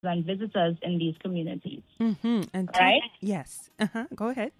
and visitors in these communities. And Right? yes. Go ahead.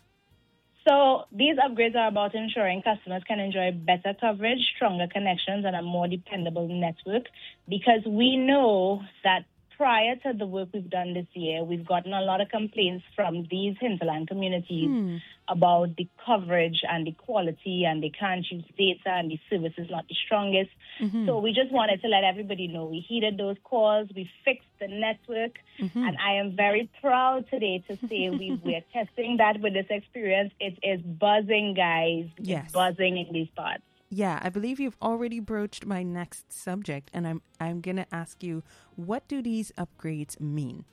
So these upgrades are about ensuring customers can enjoy better coverage, stronger connections, and a more dependable network because we know that prior to the work we've done this year, we've gotten a lot of complaints from these hinterland communities about the coverage and the quality, and they can't use data and the service is not the strongest. So we just wanted to let everybody know we heeded those calls, we fixed the network, and I am very proud today to say we're testing that with this experience. It is buzzing, guys. Yes. It's buzzing in these parts. Yeah, I believe you've already broached my next subject, and I'm gonna ask you, what do these upgrades mean?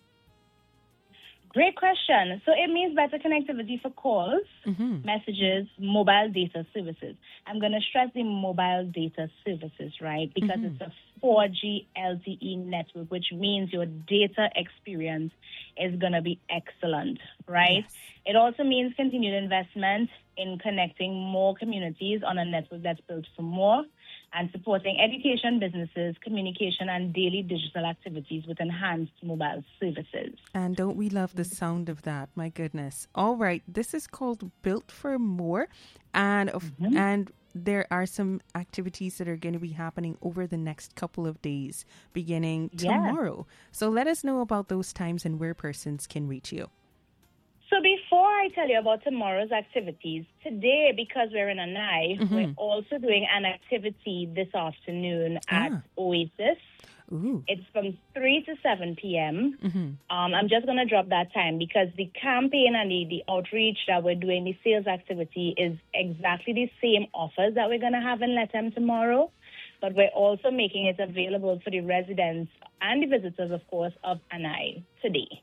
Great question. So it means better connectivity for calls, messages, mobile data services. I'm going to stress the mobile data services, right? Because it's a 4G LTE network, which means your data experience is going to be excellent, right? Yes. It also means continued investment in connecting more communities on a network that's built for more, and supporting education, businesses, communication, and daily digital activities with enhanced mobile services. And don't we love the sound of that? My goodness. All right. This is called Built for More. And and there are some activities that are going to be happening over the next couple of days, beginning tomorrow. So let us know about those times and where persons can reach you. So before I tell you about tomorrow's activities, today, because we're in Anai, we're also doing an activity this afternoon at Oasis. Ooh. It's from 3 to 7 p.m. I'm just going to drop that time because the campaign and the outreach that we're doing, the sales activity, is exactly the same offers that we're going to have in Lethem tomorrow. But we're also making it available for the residents and the visitors, of course, of Anai today.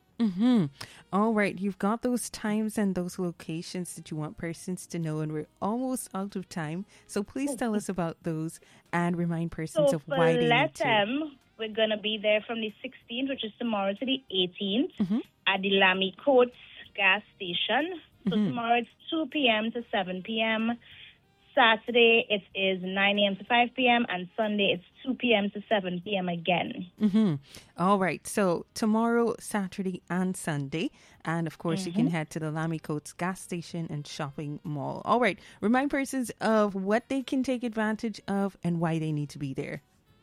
All right. You've got those times and those locations that you want persons to know, and we're almost out of time. So please tell us about those and remind persons of why they need to. Lethem, we're going to be there from the 16th, which is tomorrow, to the 18th at the Lamy Coates gas station. So tomorrow it's 2 p.m. to 7 p.m. Saturday, it is 9 a.m. to 5 p.m. and Sunday, it's 2 p.m. to 7 p.m. again. All right. So tomorrow, Saturday and Sunday. And of course, you can head to the Lamy Coates gas station and shopping mall. All right. Remind persons of what they can take advantage of and why they need to be there.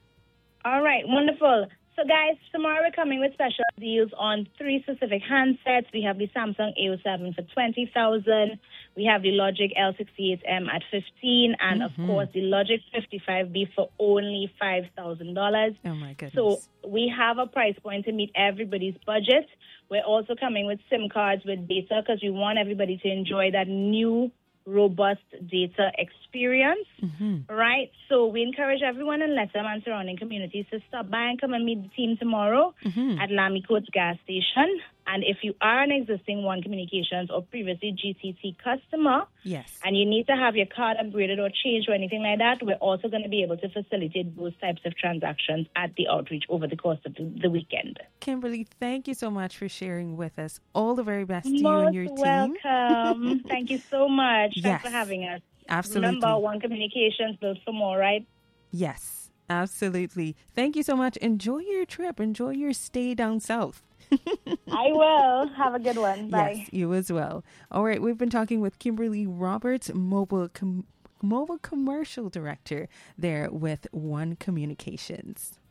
All right. Wonderful. So, guys, tomorrow we're coming with special deals on 3 specific handsets. We have the Samsung A07 for $20,000. We have the Logic L68M at $15,000, and of course the Logic 55B for only $5,000. Oh my goodness! So we have a price point to meet everybody's budget. We're also coming with SIM cards with data because we want everybody to enjoy that new, robust data experience, right? So we encourage everyone in Lethem and surrounding communities to stop by and come and meet the team tomorrow at Lamy Coates gas station. And if you are an existing One Communications or previously GTT customer, and you need to have your card upgraded or changed or anything like that, we're also going to be able to facilitate those types of transactions at the outreach over the course of the weekend. Kimberly, thank you so much for sharing with us. All the very best to you and your team. Welcome. Thanks you so much. Thanks for having us. Absolutely. Remember, One Communications, built for more, right? Yes, absolutely. Thank you so much. Enjoy your trip. Enjoy your stay down south. I will. Have a good one. Bye. Yes, you as well. All right, we've been talking with Kimberly Roberts, mobile commercial director there with One Communications.